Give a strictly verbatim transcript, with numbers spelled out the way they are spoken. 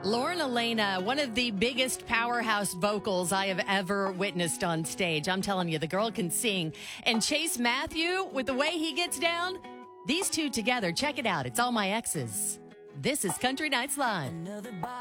Lauren Elena, one of the biggest powerhouse vocals I have ever witnessed on stage. I'm telling you, the girl can sing. And Chase Matthew, with the way he gets down, these two together, check it out. It's All My Exes. This is Country Nights Live.